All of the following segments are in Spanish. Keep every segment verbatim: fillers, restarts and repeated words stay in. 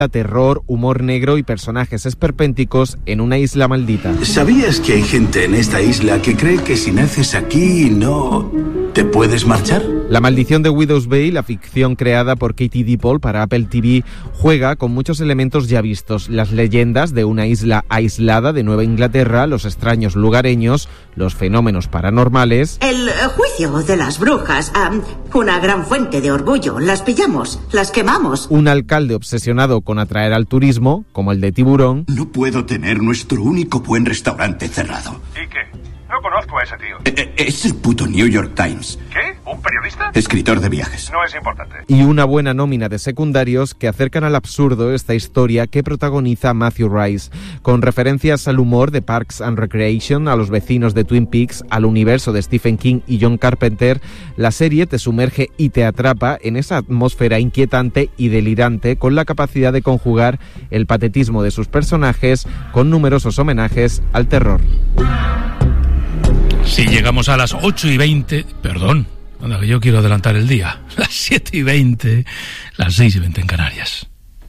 terror, humor negro y personajes esperpénticos en una isla maldita. ¿Sabías que hay gente en esta isla que cree que si naces aquí no te puedes marchar? La maldición de Widows Bay, la ficción creada por Katie Dippold para Apple T V, juega con muchos elementos ya vistos: las leyendas de una isla aislada de Nueva Inglaterra, los extraños lugareños, los fenómenos paranormales. El juicio de las brujas, um, una gran fuente de orgullo. Las pillamos, las quemamos. Un alcalde obsesionado con atraer al turismo, como el de Tiburón. No puedo tener nuestro único buen restaurante cerrado. ¿Y qué? No conozco a ese tío. Eh, es el puto New York Times. ¿Qué? ¿Un periodista? Escritor de viajes. No es importante. Y una buena nómina de secundarios que acercan al absurdo esta historia que protagoniza Matthew Rice, con referencias al humor de Parks and Recreation, a los vecinos de Twin Peaks, al universo de Stephen King y John Carpenter. La serie te sumerge y te atrapa en esa atmósfera inquietante y delirante, con la capacidad de conjugar el patetismo de sus personajes con numerosos homenajes al terror. Si llegamos a las ocho y veinte, perdón, anda que yo quiero adelantar el día, las siete y veinte, las seis y veinte en Canarias.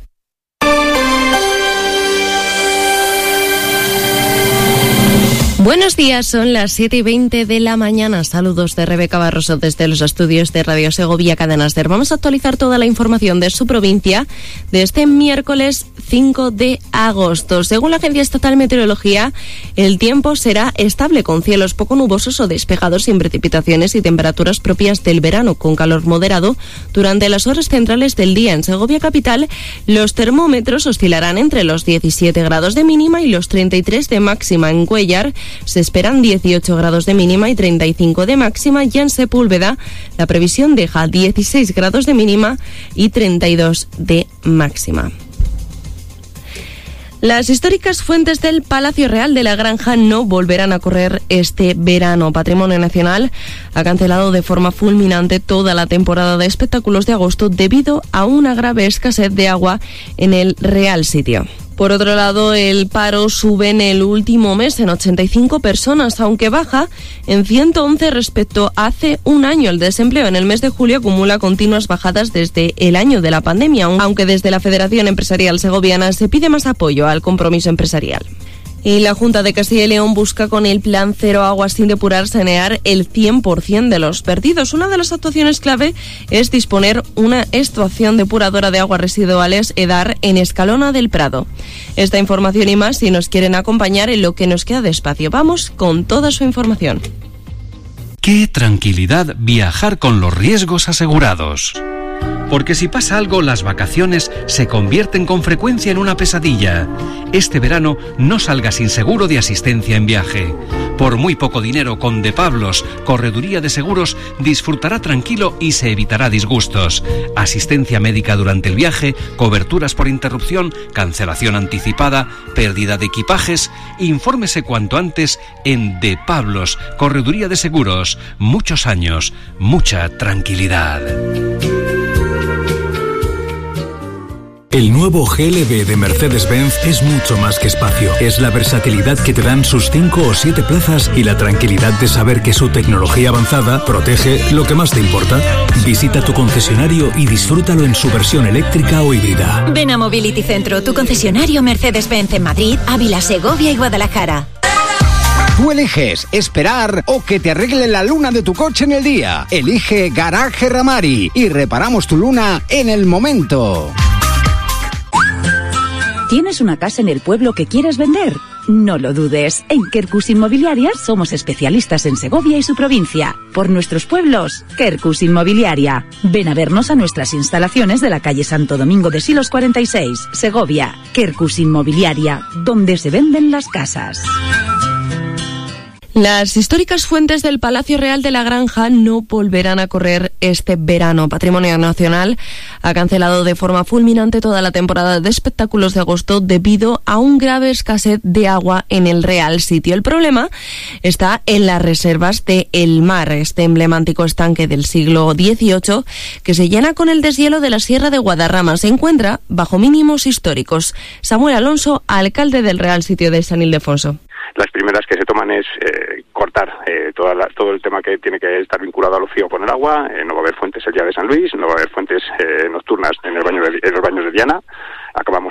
Buenos días, son las siete y veinte de la mañana. Saludos de Rebeca Barroso desde los estudios de Radio Segovia Cadena Ser. Vamos a actualizar toda la información de su provincia de este miércoles cinco de agosto. Según la Agencia Estatal de Meteorología, el tiempo será estable con cielos poco nubosos o despejados sin precipitaciones y temperaturas propias del verano con calor moderado durante las horas centrales del día. En Segovia capital, los termómetros oscilarán entre los diecisiete grados de mínima y los treinta y tres de máxima. En Cuéllar se esperan dieciocho grados de mínima y treinta y cinco de máxima, y en Sepúlveda la previsión deja dieciséis grados de mínima y treinta y dos de máxima. Las históricas fuentes del Palacio Real de la Granja no volverán a correr este verano. Patrimonio Nacional ha cancelado de forma fulminante toda la temporada de espectáculos de agosto debido a una grave escasez de agua en el Real Sitio. Por otro lado, el paro sube en el último mes en ochenta y cinco personas, aunque baja en ciento once respecto a hace un año. El desempleo en el mes de julio acumula continuas bajadas desde el año de la pandemia, aunque desde la Federación Empresarial Segoviana se pide más apoyo al compromiso empresarial. Y la Junta de Castilla y León busca con el Plan Cero Agua sin Depurar sanear el cien por ciento de los vertidos. Una de las actuaciones clave es disponer una estación depuradora de aguas residuales EDAR en Escalona del Prado. Esta información y más si nos quieren acompañar en lo que nos queda de espacio. Vamos con toda su información. ¡Qué tranquilidad viajar con los riesgos asegurados! Porque si pasa algo, las vacaciones se convierten con frecuencia en una pesadilla. Este verano no salga sin seguro de asistencia en viaje. Por muy poco dinero, con De Pablos, Correduría de Seguros, disfrutará tranquilo y se evitará disgustos. Asistencia médica durante el viaje, coberturas por interrupción, cancelación anticipada, pérdida de equipajes. Infórmese cuanto antes en De Pablos, Correduría de Seguros. Muchos años, mucha tranquilidad. El nuevo G L B de Mercedes-Benz es mucho más que espacio. Es la versatilidad que te dan sus cinco o siete plazas y la tranquilidad de saber que su tecnología avanzada protege lo que más te importa. Visita tu concesionario y disfrútalo en su versión eléctrica o híbrida. Ven a Mobility Centro, tu concesionario Mercedes-Benz en Madrid, Ávila, Segovia y Guadalajara. Tú eliges esperar o que te arreglen la luna de tu coche en el día. Elige Garaje Ramari y reparamos tu luna en el momento. ¿Tienes una casa en el pueblo que quieres vender? No lo dudes. En Quercus Inmobiliaria somos especialistas en Segovia y su provincia. Por nuestros pueblos, Quercus Inmobiliaria. Ven a vernos a nuestras instalaciones de la calle Santo Domingo de Silos cuarenta y seis, Segovia. Quercus Inmobiliaria, donde se venden las casas. Las históricas fuentes del Palacio Real de la Granja no volverán a correr este verano. Patrimonio Nacional ha cancelado de forma fulminante toda la temporada de espectáculos de agosto debido a un grave escasez de agua en el Real Sitio. El problema está en las reservas de El Mar, este emblemático estanque del siglo dieciocho que se llena con el deshielo de la Sierra de Guadarrama. Se encuentra bajo mínimos históricos. Samuel Alonso, alcalde del Real Sitio de San Ildefonso. Las primeras que se toman es eh, cortar eh, toda la, todo el tema que tiene que estar vinculado al ocio con el agua. Eh, no va a haber fuentes el día de San Luis, no va a haber fuentes eh, nocturnas en el baño de, en los baños de Diana. Acabamos